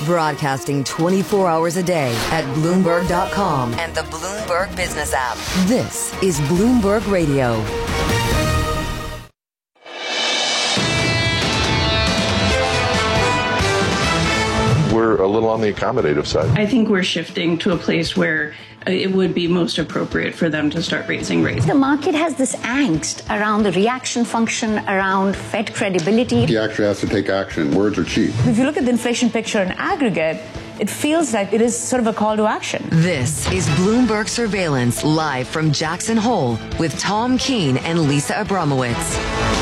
Broadcasting 24 hours a day at Bloomberg.com and the Bloomberg Business app. This is Bloomberg Radio. We're a little on the accommodative side. I think we're shifting to a place where it would be most appropriate for them to start raising rates. The market has this angst around the reaction function, around Fed credibility. He actually has to take action. Words are cheap. If you look at the inflation picture in aggregate, it feels like it is sort of a call to action. This is Bloomberg Surveillance, live from Jackson Hole with Tom Keene and Lisa Abramowitz.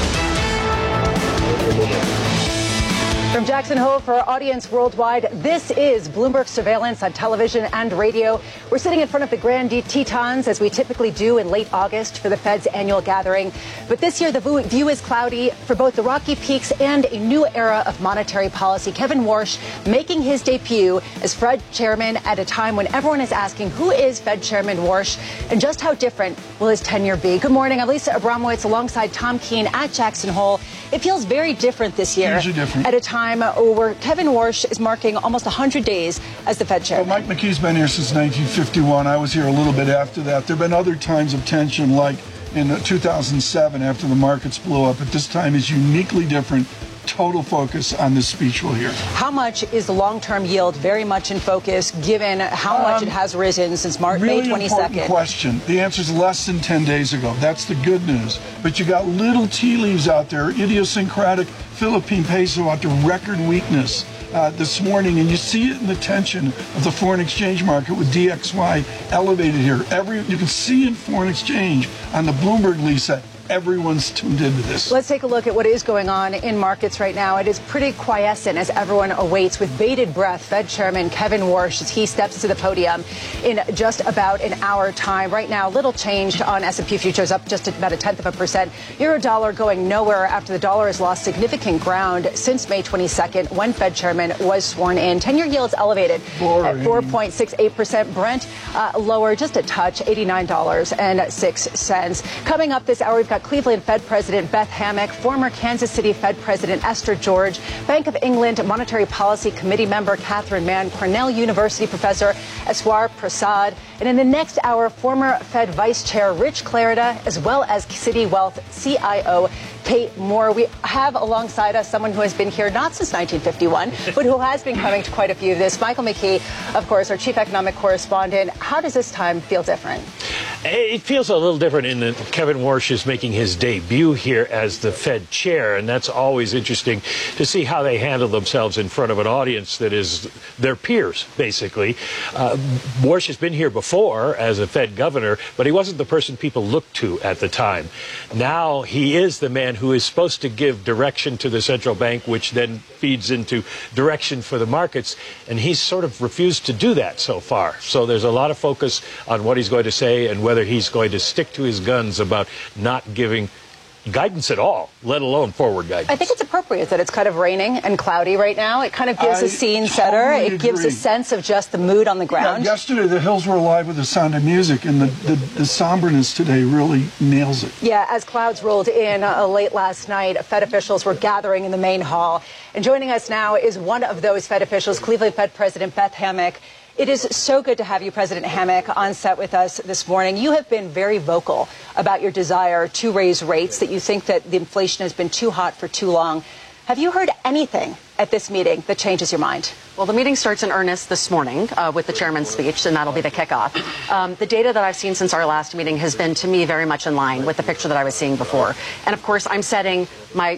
From Jackson Hole for our audience worldwide, this is Bloomberg Surveillance on television and radio. We're sitting in front of the Grand Tetons, as we typically do in late August for the Fed's annual gathering. But this year, the view is cloudy for both the rocky peaks and a new era of monetary policy. Kevin Warsh making his debut as Fed chairman at a time when everyone is asking, who is Fed Chairman Warsh and just how different will his tenure be? Good morning. I'm Lisa Abramowitz alongside Tom Keene at Jackson Hole. It feels very different this year at a time where Kevin Warsh is marking almost 100 days as the Fed chairman. Well, Mike McKee's been here since 1951. I was here a little bit after that. There have been other times of tension, like in 2007 after the markets blew up. But this time is uniquely different. Total focus on this speech we'll hear. How much is the long-term yield very much in focus, given how much it has risen since May 22nd? Really important question. The answer is less than 10 days ago. That's the good news. But you got little tea leaves out there, idiosyncratic Philippine peso out to record weakness this morning, and you see it in the tension of the foreign exchange market with DXY elevated here. You can see in foreign exchange on the Bloomberg, Lisa. Everyone's tuned into this. Let's take a look at what is going on in markets right now. It is pretty quiescent as everyone awaits with bated breath Fed Chairman Kevin Warsh as he steps to the podium in just about an hour time. Right now, little change on S&P futures, up just about 0.1%. Euro dollar going nowhere after the dollar has lost significant ground since May 22nd when Fed Chairman was sworn in. 10-year yields elevated at 4.68%. Brent lower just a touch, $89.06. Coming up this hour, we've got Cleveland Fed President Beth Hammack, former Kansas City Fed President Esther George, Bank of England Monetary Policy Committee member Catherine Mann, Cornell University professor Eswar Prasad, and in the next hour, former Fed Vice Chair Rich Clarida, as well as Citi Wealth CIO Kate Moore. We have alongside us someone who has been here not since 1951, but who has been coming to quite a few of this. Michael McKee, of course, our chief economic correspondent. How does this time feel different? It feels a little different in that Kevin Warsh is making his debut here as the Fed chair, and that's always interesting to see how they handle themselves in front of an audience that is their peers, basically. Warsh has been here before as a Fed governor, but he wasn't the person people looked to at the time. Now he is the man who is supposed to give direction to the central bank, which then feeds into direction for the markets, and he's sort of refused to do that so far. So there's a lot of focus on what he's going to say and whether he's going to stick to his guns about not giving guidance at all, let alone forward guidance. I think it's appropriate that it's kind of raining and cloudy right now. It kind of gives a scene setter. It gives a sense of just the mood on the ground. Yeah, yesterday, the hills were alive with the sound of music, and the somberness today really nails it. Yeah, as clouds rolled in late last night, Fed officials were gathering in the main hall. And joining us now is one of those Fed officials, Cleveland Fed President Beth Hammack. It is so good to have you, President Hammack, on set with us this morning. You have been very vocal about your desire to raise rates, that you think that the inflation has been too hot for too long. Have you heard anything at this meeting that changes your mind? Well, the meeting starts in earnest this morning with the chairman's speech, and that'll be the kickoff. The data that I've seen since our last meeting has been, to me, very much in line with the picture that I was seeing before. And, of course, I'm setting my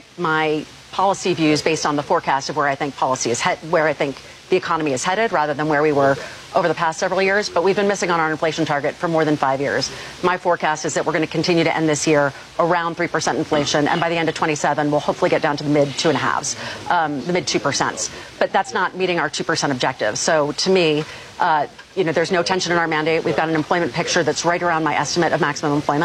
policy views based on the forecast of where I think policy is where I think the economy is headed, rather than where we were over the past several years. But we've been missing on our inflation target for more than 5 years. My forecast is that we're going to continue to end this year around 3% inflation, and by the end of 27, we'll hopefully get down to the mid 2.5s, the mid 2%. But that's not meeting our 2% objective. So to me, there's no tension in our mandate. We've got an employment picture that's right around my estimate of maximum employment.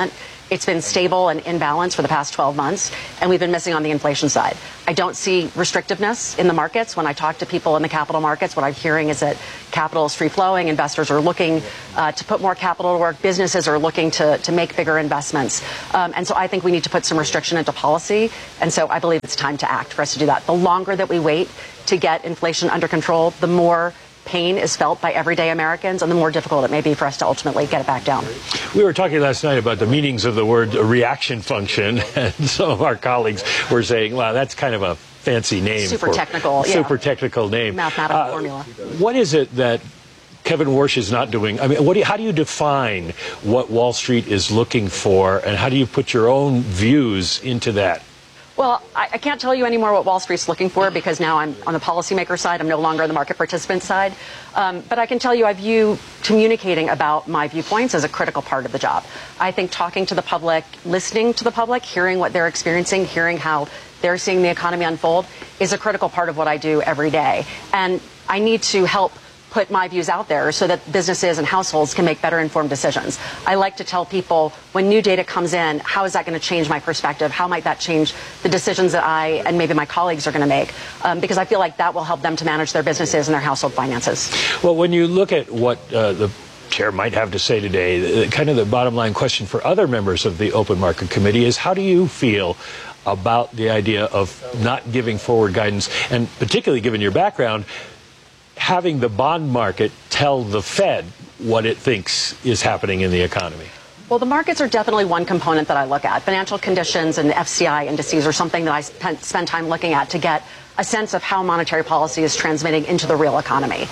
It's been stable and in balance for the past 12 months, and we've been missing on the inflation side. I don't see restrictiveness in the markets. When I talk to people in the capital markets, what I'm hearing is that capital is free-flowing. Investors are looking to put more capital to work. Businesses are looking to make bigger investments. And so I think we need to put some restriction into policy. And so I believe it's time to act for us to do that. The longer that we wait to get inflation under control, the more pain is felt by everyday Americans, and the more difficult it may be for us to ultimately get it back down. We were talking last night about the meanings of the word reaction function, and some of our colleagues were saying, wow, that's kind of a fancy name. Super technical name. Mathematical formula. What is it that Kevin Warsh is not doing? I mean, how do you define what Wall Street is looking for, and how do you put your own views into that? Well, I can't tell you anymore what Wall Street's looking for because now I'm on the policymaker side. I'm no longer on the market participant side. But I can tell you I view communicating about my viewpoints as a critical part of the job. I think talking to the public, listening to the public, hearing what they're experiencing, hearing how they're seeing the economy unfold is a critical part of what I do every day. And I need to help put my views out there so that businesses and households can make better informed decisions. I like to tell people when new data comes in, how is that going to change my perspective? How might that change the decisions that I and maybe my colleagues are going to make? Because I feel like that will help them to manage their businesses and their household finances. Well, when you look at what the chair might have to say today, kind of the bottom line question for other members of the Open Market Committee is, how do you feel about the idea of not giving forward guidance, and particularly given your background, having the bond market tell the Fed what it thinks is happening in the economy? Well, the markets are definitely one component that I look at. Financial conditions and FCI indices are something that I spend time looking at to get a sense of how monetary policy is transmitting into the real economy.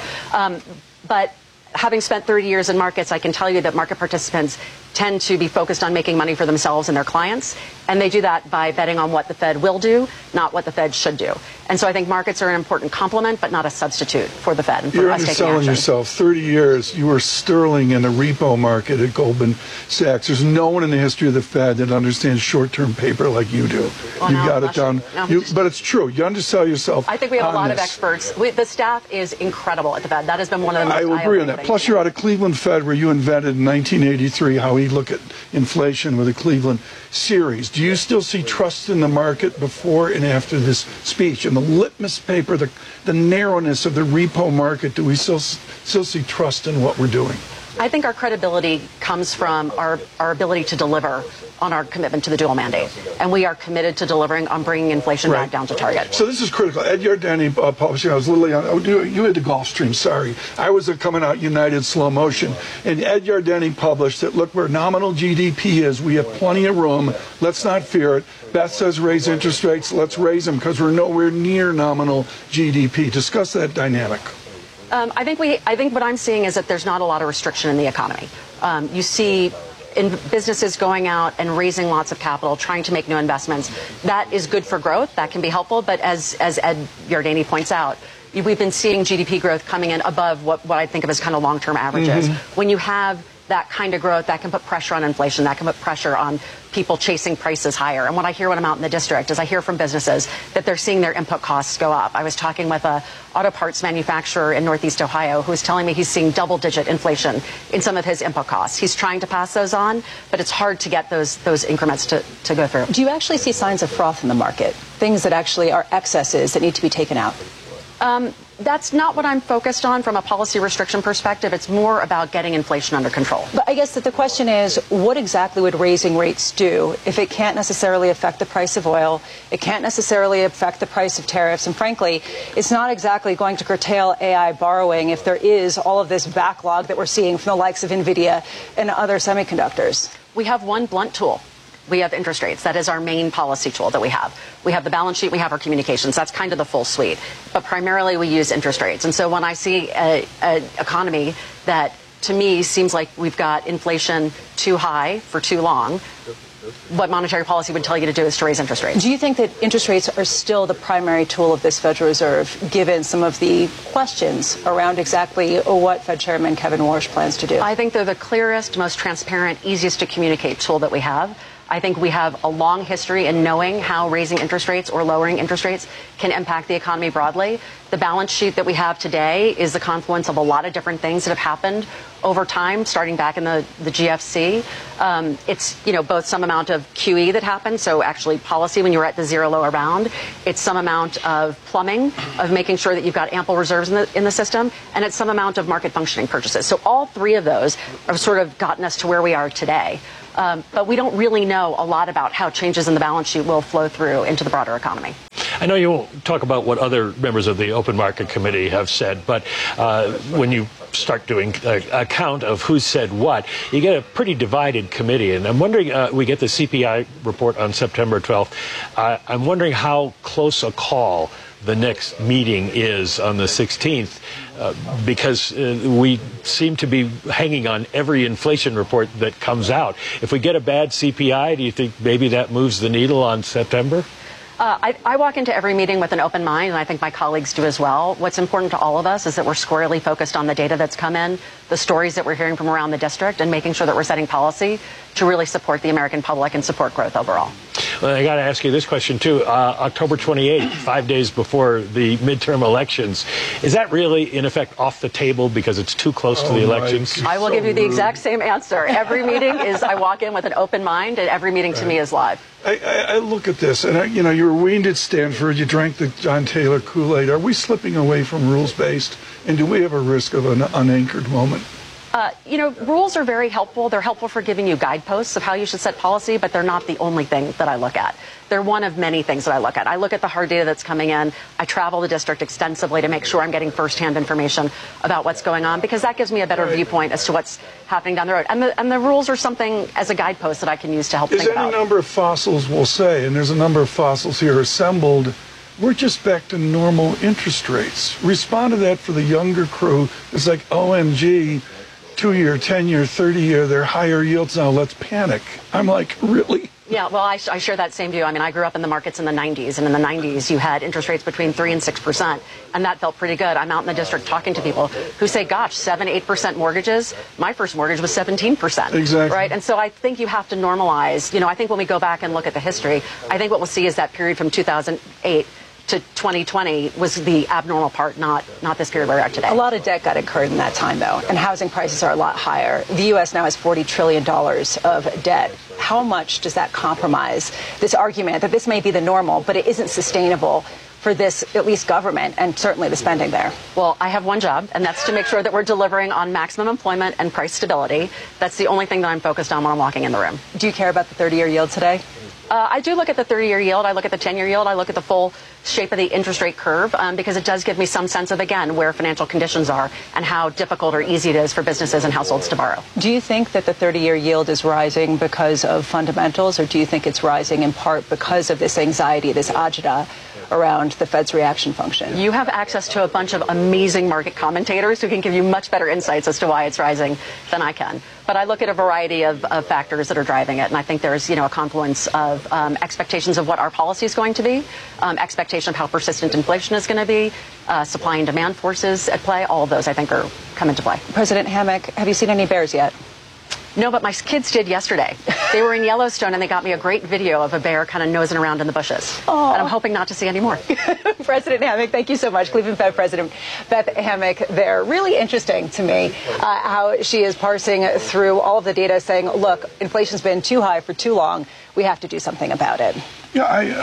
But having spent 30 years in markets, I can tell you that market participants tend to be focused on making money for themselves and their clients, and they do that by betting on what the Fed will do, not what the Fed should do. And so I think markets are an important complement, but not a substitute for the Fed and for us taking action. You're underselling yourself. 30 years, you were sterling in the repo market at Goldman Sachs. There's no one in the history of the Fed that understands short-term paper like you do. Well, You've got it down. But it's true. You undersell yourself. I think we have a lot of experts. The staff is incredible at the Fed. That has been one of the most I will agree on that. Plus, you're out of Cleveland Fed, where you invented in 1983 how we look at inflation with the Cleveland series. Do you still see trust in the market before and after this speech? And the litmus paper, the narrowness of the repo market, do we still see trust in what we're doing? I think our credibility comes from our ability to deliver on our commitment to the dual mandate. And we are committed to delivering on bringing inflation back down to target. So this is critical. Ed Yardeni publishing, I was literally on, you had the Gulfstream, sorry. I was coming out United slow motion. And Ed Yardeni published that, look, where nominal GDP is, we have plenty of room. Let's not fear it. Beth says raise interest rates. Let's raise them because we're nowhere near nominal GDP. Discuss that dynamic. I think what I'm seeing is that there's not a lot of restriction in the economy. You see in businesses going out and raising lots of capital, trying to make new investments. That is good for growth. That can be helpful. But as Ed Yardeni points out, we've been seeing GDP growth coming in above what I think of as kind of long-term averages. When you have that kind of growth, that can put pressure on inflation. That can put pressure on people chasing prices higher. And what I hear when I'm out in the district is I hear from businesses that they're seeing their input costs go up. I was talking with a auto parts manufacturer in Northeast Ohio who was telling me he's seeing double-digit inflation in some of his input costs. He's trying to pass those on, but it's hard to get those increments to go through. Do you actually see signs of froth in the market? Things that actually are excesses that need to be taken out? That's not what I'm focused on from a policy restriction perspective. It's more about getting inflation under control. But I guess that the question is, what exactly would raising rates do if it can't necessarily affect the price of oil, it can't necessarily affect the price of tariffs, and frankly, it's not exactly going to curtail AI borrowing if there is all of this backlog that we're seeing from the likes of NVIDIA and other semiconductors? We have one blunt tool. We have interest rates. That is our main policy tool that we have. We have the balance sheet. We have our communications. That's kind of the full suite. But primarily we use interest rates. And so when I see an economy that, to me, seems like we've got inflation too high for too long, what monetary policy would tell you to do is to raise interest rates. Do you think that interest rates are still the primary tool of this Federal Reserve, given some of the questions around exactly what Fed Chairman Kevin Warsh plans to do? I think they're the clearest, most transparent, easiest to communicate tool that we have. I think we have a long history in knowing how raising interest rates or lowering interest rates can impact the economy broadly. The balance sheet that we have today is the confluence of a lot of different things that have happened over time, starting back in the GFC. It's, both some amount of QE that happened, so actually policy when you were at the zero lower bound. It's some amount of plumbing, of making sure that you've got ample reserves in the system, and it's some amount of market functioning purchases. So all three of those have sort of gotten us to where we are today. But we don't really know a lot about how changes in the balance sheet will flow through into the broader economy. I know you won't talk about what other members of the Open Market Committee have said, but when you start doing a count of who said what, you get a pretty divided committee. And I'm wondering, we get the CPI report on September 12th. I'm wondering how close a call the next meeting is on the 16th, because we seem to be hanging on every inflation report that comes out. If we get a bad CPI, do you think maybe that moves the needle on September? I walk into every meeting with an open mind, and I think my colleagues do as well. What's important to all of us is that we're squarely focused on the data that's come in, the stories that we're hearing from around the district, and making sure that we're setting policy to really support the American public and support growth overall. Well, I got to ask you this question, too. October 28th, 5 days before the midterm elections, is that really, in effect, off the table because it's too close to the elections? I will give you the exact same answer. Every meeting is, I walk in with an open mind, and every meeting to me is live. I look at this, and you were weaned at Stanford, you drank the John Taylor Kool-Aid. Are we slipping away from rules-based, and do we have a risk of an unanchored moment? Rules are very helpful. They're helpful for giving you guideposts of how you should set policy, but they're not the only thing that I look at. They're one of many things that I look at. I look at the hard data that's coming in. I travel the district extensively to make sure I'm getting firsthand information about what's going on, because that gives me a better viewpoint as to what's happening down the road. And the rules are something as a guidepost that I can use to help think about. There's any number of fossils, we'll say, and there's a number of fossils here assembled. We're just back to normal interest rates. Respond to that for the younger crew. It's like, OMG, 2-year, 10-year, 30-year, they're higher yields now, let's panic. I'm like, really? Yeah, well, I share that same view. I mean, I grew up in the markets in the 90s, and in the 90s, you had interest rates between 3% and 6%, and that felt pretty good. I'm out in the district talking to people who say, gosh, 7-8% mortgages. My first mortgage was 17%. Exactly. Right? And so I think you have to normalize. I think when we go back and look at the history, I think what we'll see is that period from 2008 to 2020 was the abnormal part, not this period where we are today. A lot of debt got incurred in that time, though, and housing prices are a lot higher. The U.S. now has $40 trillion of debt. How much does that compromise this argument that this may be the normal, but it isn't sustainable for this, at least government, and certainly the spending there? Well, I have one job, and that's to make sure that we're delivering on maximum employment and price stability. That's the only thing that I'm focused on when I'm walking in the room. Do you care about the 30-year yield today? I do look at the 30-year yield. I look at the 10-year yield. I look at the full shape of the interest rate curve because it does give me some sense of, again, where financial conditions are and how difficult or easy it is for businesses and households to borrow. Do you think that the 30-year yield is rising because of fundamentals, or do you think it's rising in part because of this anxiety, this agita around the Fed's reaction function? You have access to a bunch of amazing market commentators who can give you much better insights as to why it's rising than I can. But I look at a variety of factors that are driving it, and I think there's, a confluence of expectations of what our policy is going to be, expectation of how persistent inflation is going to be, supply and demand forces at play. All of those, I think, are come into play. President Hammack, have you seen any bears yet? No, but my kids did yesterday. They were in Yellowstone, and they got me a great video of a bear kind of nosing around in the bushes. Aww. And I'm hoping not to see any more. President Hammack, thank you so much. Cleveland Fed President Beth Hammack there. Really interesting to me how she is parsing through all of the data, saying, look, inflation's been too high for too long. We have to do something about it. Yeah,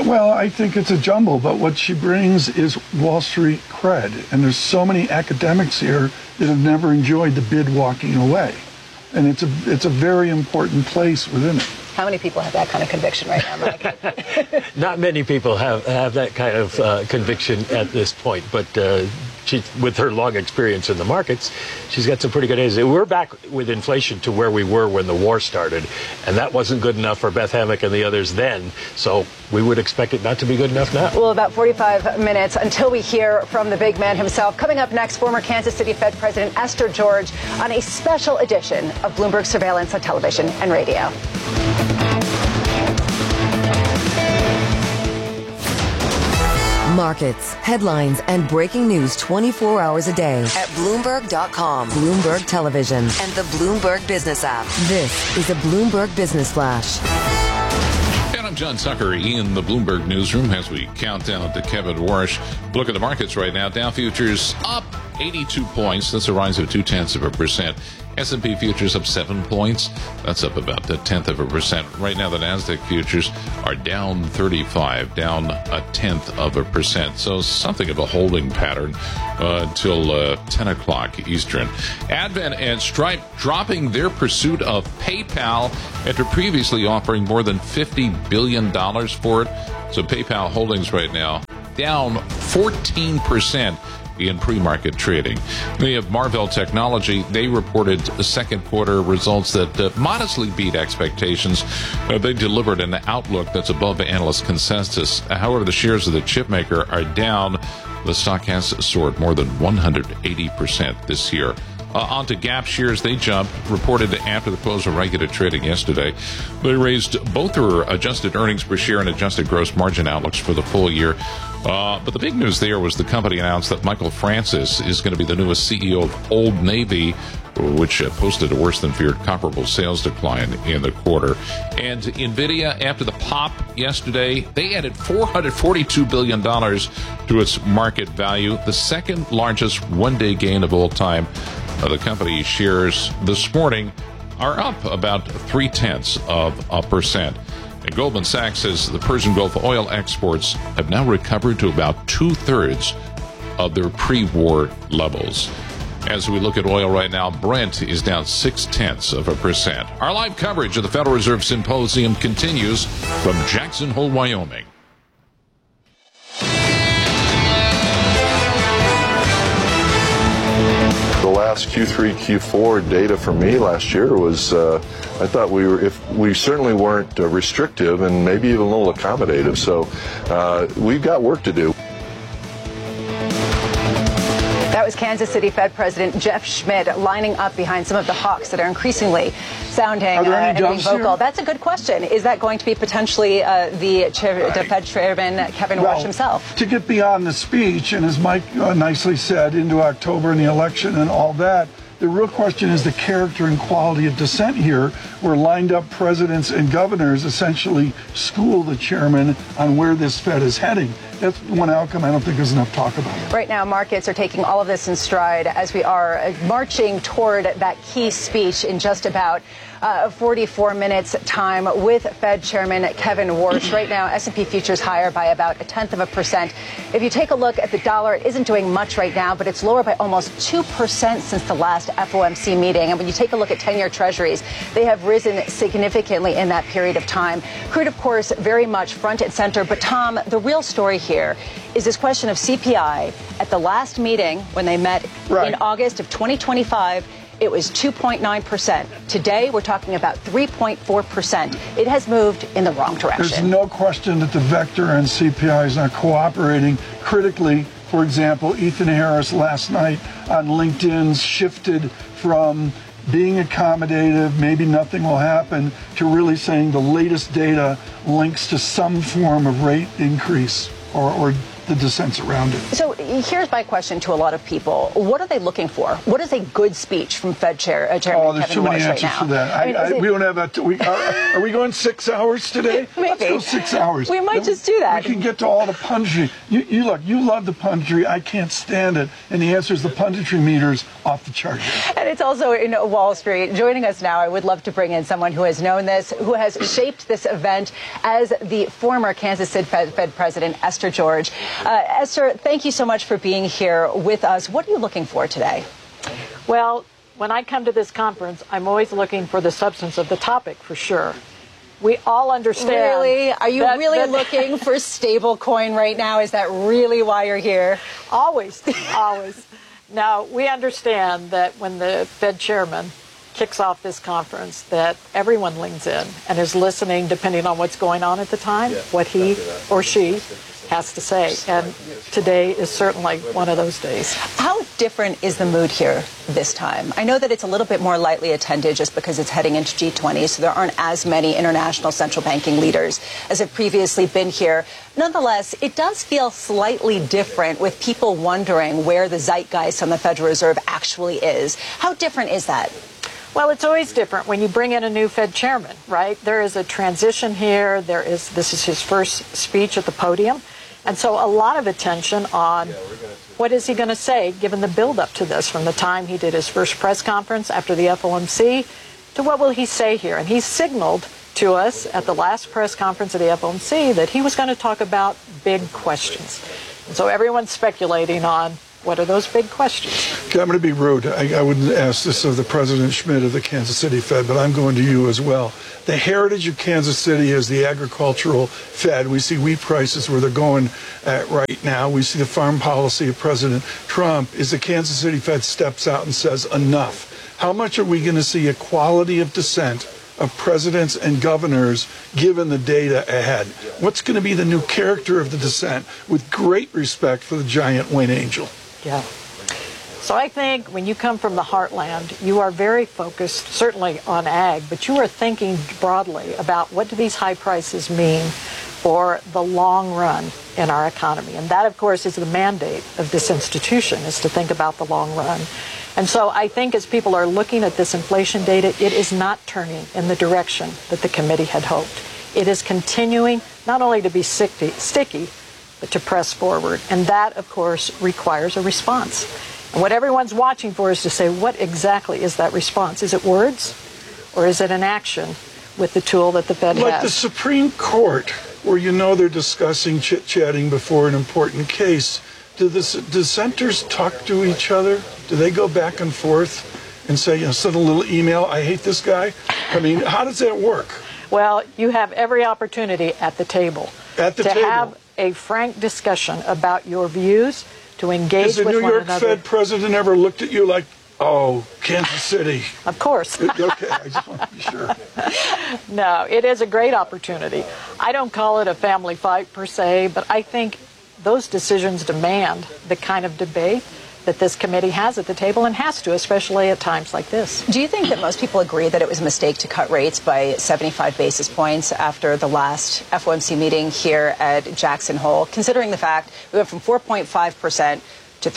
I think it's a jumble, but what she brings is Wall Street cred. And there's so many academics here that have never enjoyed the bid walking away. And it's a very important place within it. How many people have that kind of conviction right now, Mike? Not many people have that kind of conviction at this point, but she, with her long experience in the markets, she's got some pretty good ideas. We're back with inflation to where we were when the war started, and that wasn't good enough for Beth Hammack and the others then, so we would expect it not to be good enough now. Well, about 45 minutes until we hear from the big man himself. Coming up next, former Kansas City Fed President Esther George on a special edition of Bloomberg Surveillance on television and radio. Markets, headlines, and breaking news 24 hours a day at Bloomberg.com, Bloomberg Television, and the Bloomberg Business app. This is a Bloomberg Business Flash. And I'm John Tucker in the Bloomberg Newsroom as we count down to Kevin Warsh. Look at the markets right now. Dow futures up 82 points. That's a rise of 0.2%. S&P futures up 7 points. That's up about 0.1%. Right now, the Nasdaq futures are down 35, down 0.1%. So something of a holding pattern until 10 o'clock Eastern. Advent and Stripe dropping their pursuit of PayPal after previously offering more than $50 billion for it. So PayPal holdings right now down 14% in pre-market trading. We have Marvell Technology. They reported second quarter results that modestly beat expectations. They delivered an outlook that's above analyst consensus. However, the shares of the chipmaker are down. The stock has soared more than 180% this year. On to Gap shares. They jumped, reported after the close of regular trading yesterday. They raised both their adjusted earnings per share and adjusted gross margin outlooks for the full year. But the big news there was the company announced that Michael Francis is going to be the newest CEO of Old Navy, which posted a worse than feared comparable sales decline in the quarter. And NVIDIA, after the pop yesterday, they added $442 billion to its market value, the second largest one-day gain of all time. The company shares this morning are up about 0.3%. And Goldman Sachs says the Persian Gulf oil exports have now recovered to about 2/3 of their pre-war levels. As we look at oil right now, Brent is down 0.6%. Our live coverage of the Federal Reserve Symposium continues from Jackson Hole, Wyoming. The last Q3, Q4 data for me last year was, I thought we certainly weren't restrictive and maybe even a little accommodative. So we've got work to do. That was Kansas City Fed President Jeff Schmidt lining up behind some of the hawks that are increasingly sounding and being vocal. That's a good question. Is that going to be potentially the Fed Chairman, Kevin Warsh himself? To get beyond the speech, and as Mike nicely said, into October and the election and all that, the real question is the character and quality of dissent here, where lined up presidents and governors essentially school the chairman on where this Fed is heading. That's one outcome I don't think there's enough talk about. Right now, markets are taking all of this in stride as we are marching toward that key speech in just about 44 minutes time with Fed Chairman Kevin Warsh. Right now, S&P futures higher by about 0.1%. If you take a look at the dollar, it isn't doing much right now, but it's lower by almost 2% since the last FOMC meeting. And when you take a look at 10-year treasuries, they have risen significantly in that period of time. Crude, of course, very much front and center. But, Tom, the real story here is this question of CPI. At the last meeting, when they met in August of 2025, it was 2.9%. Today, we're talking about 3.4%. It has moved in the wrong direction. There's no question that the vector and CPI is not cooperating critically. For example, Ethan Harris last night on LinkedIn shifted from being accommodative, maybe nothing will happen, to really saying the latest data links to some form of rate increase or the dissents around it. So here's my question to a lot of people. What are they looking for? What is a good speech from Fed Chairman Kevin Warsh right now? There's too many answers for that. We don't have that. Are we going 6 hours today? Maybe. Let's go 6 hours. We might just do that. We can get to all the punditry. You love the punditry. I can't stand it. And the answer is the punditry meter's off the chart. And it's also in Wall Street. Joining us now, I would love to bring in someone who has known this, who has shaped this event as the former Kansas City Fed President, Esther George. Esther, thank you so much for being here with us. What are you looking for today? Well, when I come to this conference, I'm always looking for the substance of the topic, for sure. We all understand. Really? Are you really looking for stable coin right now? Is that really why you're here? Always, always. Now, we understand that when the Fed chairman kicks off this conference, that everyone leans in and is listening, depending on what's going on at the time, what he or she has to say. And today is certainly one of those days. How different is the mood here this time? I know that it's a little bit more lightly attended just because it's heading into G20, so there aren't as many international central banking leaders as have previously been here. Nonetheless, it does feel slightly different, with people wondering where the zeitgeist on the Federal Reserve actually is. How different is that? Well, it's always different when you bring in a new Fed chairman, right? There is a transition here. This is his first speech at the podium. And so a lot of attention on what is he going to say, given the build-up to this, from the time he did his first press conference after the FOMC to what will he say here. And he signaled to us at the last press conference of the FOMC that he was going to talk about big questions. And so everyone's speculating on what are those big questions. Okay, I'm going to be rude. I wouldn't ask this of the President Schmidt of the Kansas City Fed, but I'm going to you as well. The heritage of Kansas City is the agricultural Fed. We see wheat prices where they're going right now. We see the farm policy of President Trump is the Kansas City Fed steps out and says enough. How much are we going to see equality of dissent of presidents and governors given the data ahead? What's going to be the new character of the dissent with great respect for the giant Wayne Angel? Yeah. So I think when you come from the heartland, you are very focused, certainly on ag, but you are thinking broadly about what do these high prices mean for the long run in our economy. And that, of course, is the mandate of this institution, is to think about the long run. And so I think as people are looking at this inflation data, it is not turning in the direction that the committee had hoped. It is continuing not only to be sticky, but to press forward. And that, of course, requires a response. And what everyone's watching for is to say, what exactly is that response? Is it words or is it an action with the tool that the Fed has? Like the Supreme Court, where you know they're discussing, chit-chatting before an important case, do the dissenters talk to each other? Do they go back and forth and say, send a little email, I hate this guy? I mean, how does that work? Well, you have every opportunity at the table. At the table. To have a frank discussion about your views, to engage with one another. Has the New York Fed president ever looked at you like, oh, Kansas City? Of course. Okay, I just want to be sure. No, it is a great opportunity. I don't call it a family fight per se, but I think those decisions demand the kind of debate that this committee has at the table and has to, especially at times like this. Do you think that most people agree that it was a mistake to cut rates by 75 basis points after the last FOMC meeting here at Jackson Hole, considering the fact we went from 4.5% to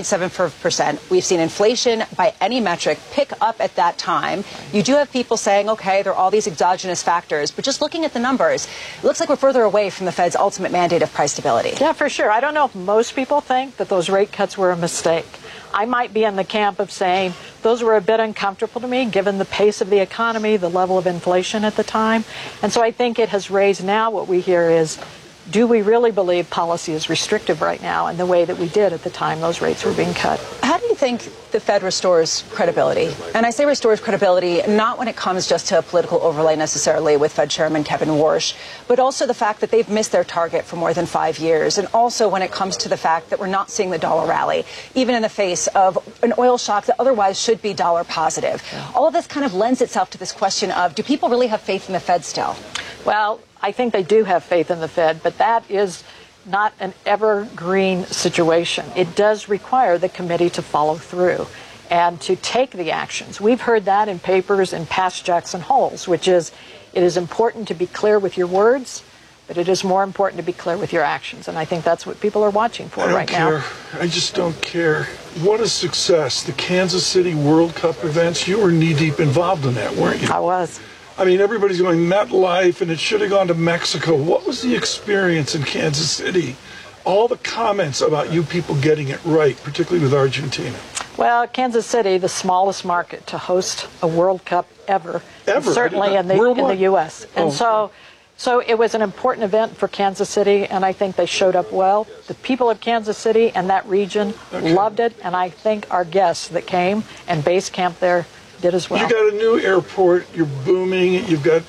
3.74%. We've seen inflation by any metric pick up at that time. You do have people saying, okay, there are all these exogenous factors, but just looking at the numbers, it looks like we're further away from the Fed's ultimate mandate of price stability. Yeah, for sure. I don't know if most people think that those rate cuts were a mistake. I might be in the camp of saying those were a bit uncomfortable to me, given the pace of the economy, the level of inflation at the time. And so I think it has raised now what we hear is, do we really believe policy is restrictive right now in the way that we did at the time those rates were being cut? How do you think the Fed restores credibility? And I say restores credibility not when it comes just to a political overlay necessarily with Fed Chairman Kevin Warsh, but also the fact that they've missed their target for more than 5 years. And also when it comes to the fact that we're not seeing the dollar rally, even in the face of an oil shock that otherwise should be dollar positive. Yeah. All of this kind of lends itself to this question of, do people really have faith in the Fed still? Well, I think they do have faith in the Fed, but that is not an evergreen situation. It does require the committee to follow through and to take the actions. We've heard that in papers in past Jackson Holes, which is it is important to be clear with your words, but it is more important to be clear with your actions. And I think that's what people are watching for right now. I just don't care. What a success. The Kansas City World Cup events, you were knee-deep involved in that, weren't you? I was. I mean, everybody's going MetLife, and it should have gone to Mexico. What was the experience in Kansas City? All the comments about you people getting it right, particularly with Argentina. Well, Kansas City, the smallest market to host a World Cup ever. Certainly in the U.S. And so it was an important event for Kansas City, and I think they showed up well. The people of Kansas City and that region loved it, and I think our guests that came and base camp there did as well. You got a new airport, you're booming, you've got,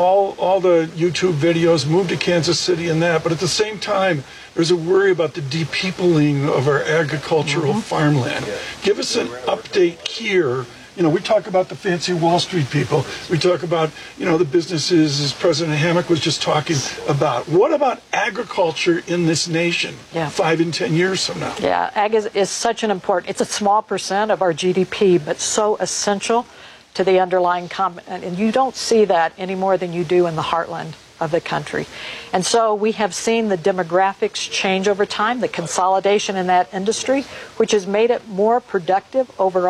all the YouTube videos, moved to Kansas City and that, but at the same time, there's a worry about the depeopling of our agricultural farmland. Give us an update here. We talk about the fancy Wall Street people. We talk about, the businesses, as President Hammack was just talking about. What about agriculture in this nation 5 and 10 years from now? Yeah, ag is such an important, it's a small percent of our GDP, but so essential to the underlying and you don't see that any more than you do in the heartland of the country. And so we have seen the demographics change over time, the consolidation in that industry, which has made it more productive overall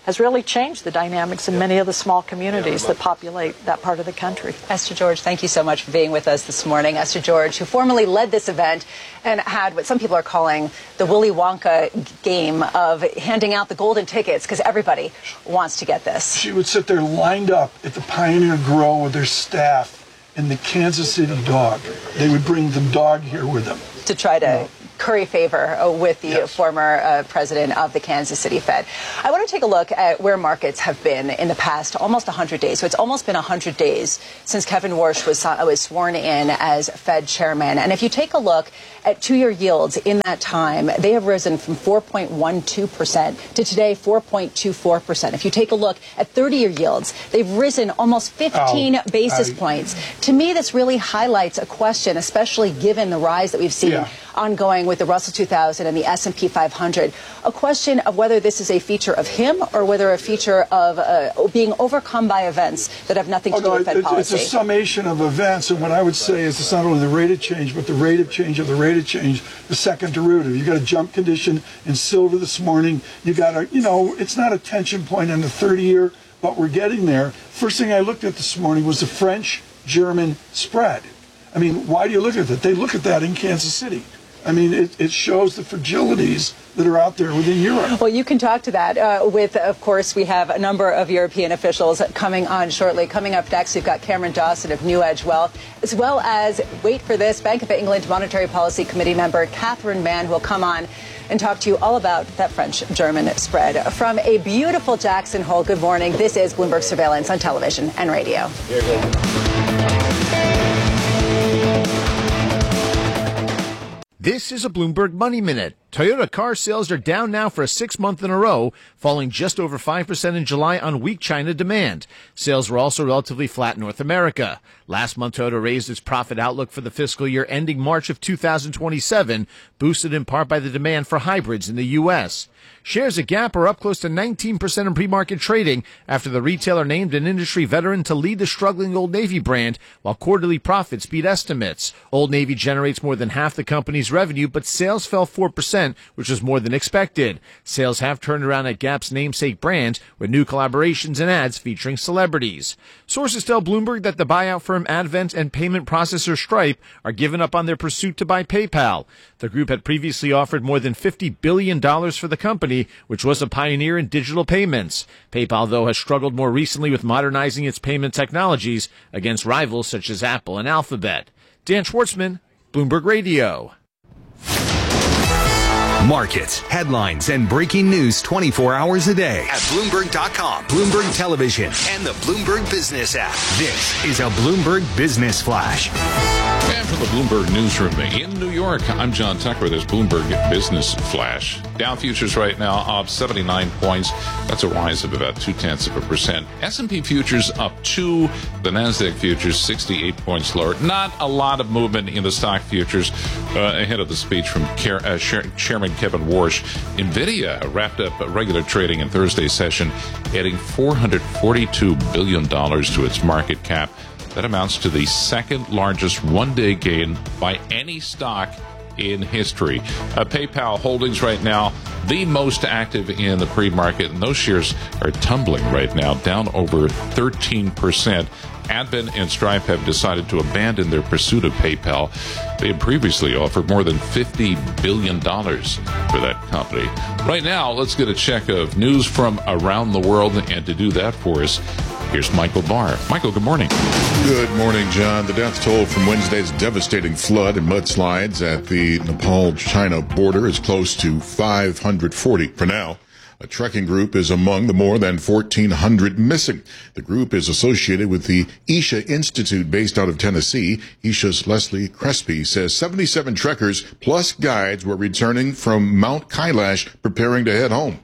has really changed the dynamics in many of the small communities that populate that part of the country. Esther George, thank you so much for being with us this morning. Esther George, who formerly led this event and had what some people are calling the Willy Wonka game of handing out the golden tickets because everybody wants to get this. She would sit there lined up at the Pioneer Grill with their staff and the Kansas City dog. They would bring the dog here with them. To try to curry favor with the former president of the Kansas City Fed. I want to take a look at where markets have been in the past almost 100 days. So it's almost been 100 days since Kevin Warsh was sworn in as Fed chairman. And if you take a look at two-year yields in that time, they have risen from 4.12% to today 4.24%. If you take a look at 30-year yields, they've risen almost 15 basis points. To me, this really highlights a question, especially given the rise that we've seen ongoing with the Russell 2000 and the S&P 500, a question of whether this is a feature of him or whether a feature of being overcome by events that have nothing to do with Fed policy. It's a summation of events, and what I would say is it's not only the rate of change, but the rate of change of the rate of change, the second derivative. You got a jump condition in silver this morning. You got a, it's not a tension point in the 30-year, but we're getting there. First thing I looked at this morning was the French-German spread. I mean, why do you look at that? They look at that in Kansas City. I mean, it shows the fragilities that are out there within Europe. Well, you can talk to that with, of course, we have a number of European officials coming on shortly. Coming up next, we've got Cameron Dawson of New Edge Wealth, as well as, wait for this, Bank of England Monetary Policy Committee member Catherine Mann will come on and talk to you all about that French-German spread. From a beautiful Jackson Hole, good morning. This is Bloomberg Surveillance on television and radio. This is a Bloomberg Money Minute. Toyota car sales are down now for a 6th month in a row, falling just over 5% in July on weak China demand. Sales were also relatively flat in North America. Last month, Toyota raised its profit outlook for the fiscal year ending March of 2027, boosted in part by the demand for hybrids in the U.S. Shares at Gap are up close to 19% in pre-market trading after the retailer named an industry veteran to lead the struggling Old Navy brand, while quarterly profits beat estimates. Old Navy generates more than half the company's revenue, but sales fell 4%, which was more than expected. Sales have turned around at Gap's namesake brand, with new collaborations and ads featuring celebrities. Sources tell Bloomberg that the buyout firm Advent and payment processor Stripe are giving up on their pursuit to buy PayPal. The group had previously offered more than $50 billion for the company, which was a pioneer in digital payments. PayPal, though, has struggled more recently with modernizing its payment technologies against rivals such as Apple and Alphabet. Dan Schwartzman, Bloomberg Radio. Markets, headlines, and breaking news 24 hours a day at Bloomberg.com, Bloomberg Television, and the Bloomberg Business app. This is a Bloomberg Business Flash. And from the Bloomberg Newsroom in New York, I'm John Tucker. There's Bloomberg Business Flash. Dow futures right now up 79 points. That's a rise of about 0.2%. S&P futures up 2. The NASDAQ futures 68 points lower. Not a lot of movement in the stock futures ahead of the speech from Chairman Kevin Warsh. NVIDIA wrapped up regular trading in Thursday's session, adding $442 billion to its market cap. That amounts to the second largest one-day gain by any stock in history. PayPal holdings right now, the most active in the pre-market, and those shares are tumbling right now, down over 13%. Advent and Stripe have decided to abandon their pursuit of PayPal. They had previously offered more than $50 billion for that company. Right now, let's get a check of news from around the world, and to do that for us, here's Michael Barr. Michael, good morning. Good morning, John. The death toll from Wednesday's devastating flood and mudslides at the Nepal-China border is close to 540 for now. A trekking group is among the more than 1,400 missing. The group is associated with the Isha Institute based out of Tennessee. Isha's Leslie Crespi says 77 trekkers plus guides were returning from Mount Kailash preparing to head home.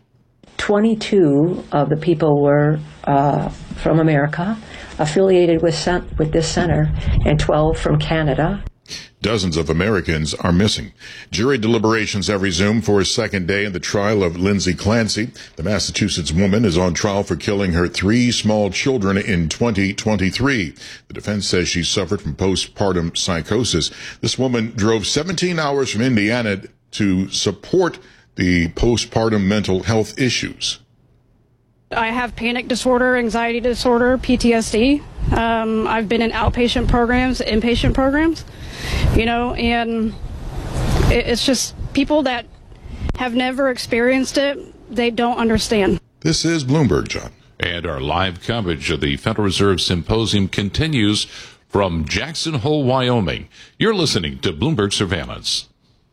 22 of the people were from America, affiliated with this center, and 12 from Canada. Dozens of Americans are missing. Jury deliberations have resumed for a second day in the trial of Lindsay Clancy. The Massachusetts woman is on trial for killing her 3 small children in 2023. The defense says she suffered from postpartum psychosis. This woman drove 17 hours from Indiana to support the postpartum mental health issues. I have panic disorder, anxiety disorder, PTSD. I've been in outpatient programs, inpatient programs, and it's just people that have never experienced it, they don't understand. This is Bloomberg, John. And our live coverage of the Federal Reserve Symposium continues from Jackson Hole, Wyoming. You're listening to Bloomberg Surveillance.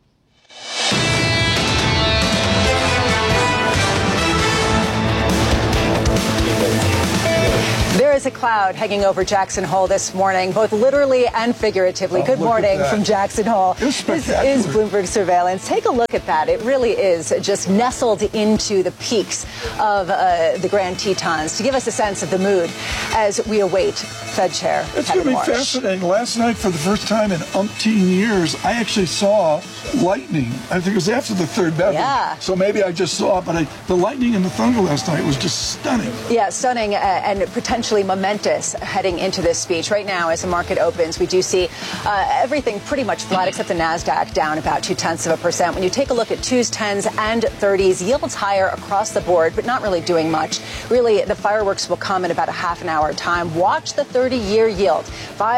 There is a cloud hanging over Jackson Hole this morning, both literally and figuratively. Good morning from Jackson Hole. This is Bloomberg Surveillance. Take a look at that. It really is just nestled into the peaks of the Grand Tetons to give us a sense of the mood as we await Fed Chair It's going to be fascinating. Last night, for the first time in umpteen years, I actually saw lightning. I think it was after the third bedroom. Yeah. So maybe I just saw it, but the lightning and the thunder last night was just stunning. Yeah, stunning and potentially momentous heading into this speech. Right now, as the market opens, we do see everything pretty much flat except the NASDAQ down about 0.2%. When you take a look at 2s, 10s, and 30s, yields higher across the board, but not really doing much. Really, the fireworks will come in about a half an hour time. Watch the 30-year yield,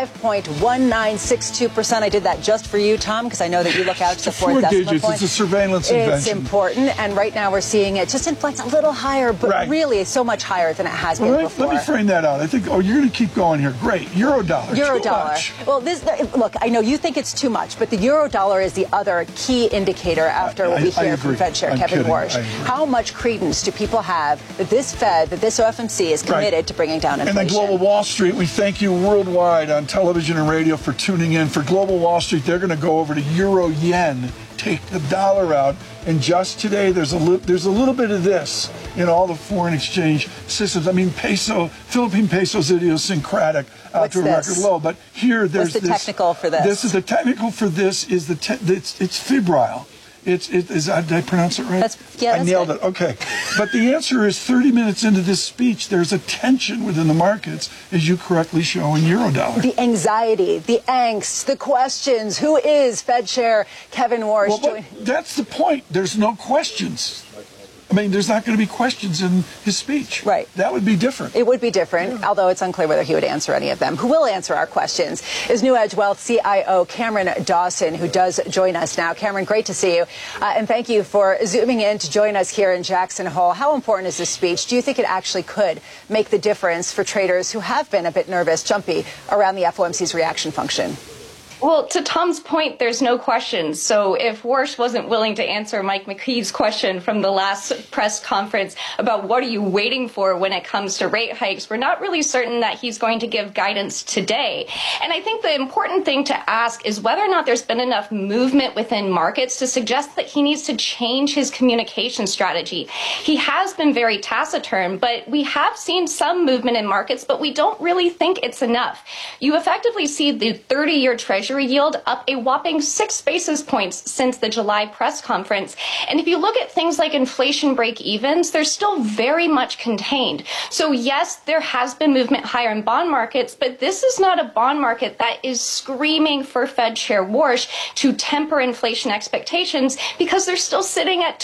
5.1962%. I did that just for you, Tom, because I know that you look out to the fourth decimal point. It's a surveillance invention. It's important, and right now we're seeing it just inflect a little higher, but really so much higher than it has been before. Let me frame that out. I think, you're going to keep going here. Great. Eurodollar. Eurodollar. Well, look, I know you think it's too much, but the Eurodollar is the other key indicator after what we hear from Fed Chair Kevin Warsh. How much credence do people have that this Fed, that this OFMC is committed to bringing down inflation? And then Global Wall Street, we thank you worldwide on television and radio for tuning in. For Global Wall Street, they're going to go over to Euro Yen, take the dollar out, and just today there's a little bit of this in all the foreign exchange systems. I mean, Philippine peso is idiosyncratic to a record low, but here there's What's the technical for this? The technical for this is it's febrile. Did I pronounce it right? I nailed it. Okay. But the answer is 30 minutes into this speech, there's a tension within the markets, as you correctly show in Eurodollar. The anxiety, the angst, the questions. Who is Fed Chair Kevin Warsh? Well, that's the point. There's no questions. I mean, there's not going to be questions in his speech. Right. That would be different. It would be different, although it's unclear whether he would answer any of them. Who will answer our questions is New Edge Wealth CIO Cameron Dawson, who does join us now. Cameron, great to see you. And thank you for zooming in to join us here in Jackson Hole. How important is this speech? Do you think it actually could make the difference for traders who have been a bit nervous, jumpy, around the FOMC's reaction function? Well, to Tom's point, there's no question. So if Warsh wasn't willing to answer Mike McKee's question from the last press conference about what are you waiting for when it comes to rate hikes, we're not really certain that he's going to give guidance today. And I think the important thing to ask is whether or not there's been enough movement within markets to suggest that he needs to change his communication strategy. He has been very taciturn, but we have seen some movement in markets, but we don't really think it's enough. You effectively see the 30-year Treasury yield up a whopping 6 basis points since the July press conference. And if you look at things like inflation break-evens, they're still very much contained. So yes, there has been movement higher in bond markets, but this is not a bond market that is screaming for Fed Chair Warsh to temper inflation expectations because they're still sitting at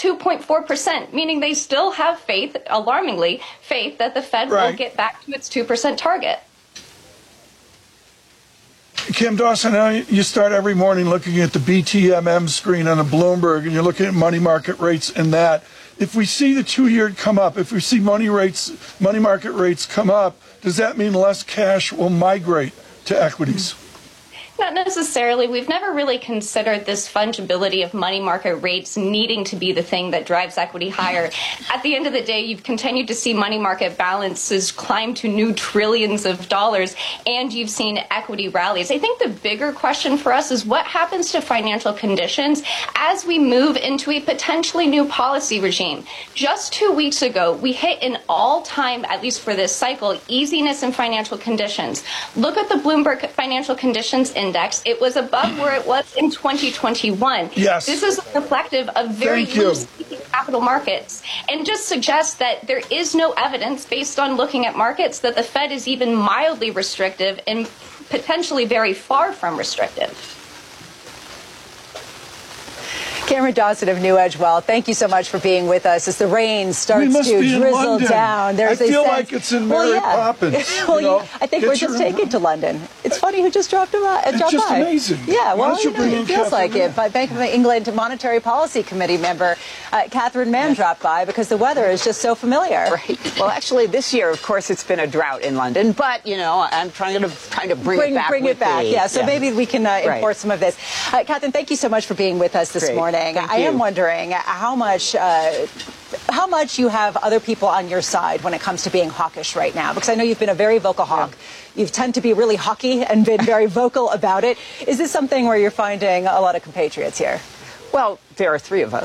2.4%, meaning they still have faith, alarmingly, faith that the Fed will get back to its 2% target. Kim Dawson, I know you start every morning looking at the BTMM screen on a Bloomberg, and you're looking at money market rates and that. If we see the 2-year come up, if we see money market rates come up, does that mean less cash will migrate to equities? Not necessarily. We've never really considered this fungibility of money market rates needing to be the thing that drives equity higher. At the end of the day, you've continued to see money market balances climb to new trillions of dollars, and you've seen equity rallies. I think the bigger question for us is what happens to financial conditions as we move into a potentially new policy regime. Just 2 weeks ago, we hit an all-time, at least for this cycle, easiness in financial conditions. Look at the Bloomberg Financial Conditions Index. It was above where it was in 2021. Yes. This is reflective of very loose capital markets and just suggests that there is no evidence based on looking at markets that the Fed is even mildly restrictive and potentially very far from restrictive. Cameron Dawson of New Edge Wealth, thank you so much for being with us as the rain starts to drizzle down. I feel like it's in Mary Poppins. I think we're just taking to London. It's funny who just dropped by. It's just amazing. Yeah, well, it feels like it. But Bank of England Monetary Policy Committee member Catherine Mann dropped by because the weather is just so familiar. Right. Well, actually, this year, of course, it's been a drought in London, but I'm trying to bring it back. Bring it back. Yeah. So maybe we can import some of this. Catherine, thank you so much for being with us this morning. I am wondering how much you have other people on your side when it comes to being hawkish right now, because I know you've been a very vocal hawk. You tend to be really hawky and been very vocal about it. Is this something where you're finding a lot of compatriots here? Well, there are three of us.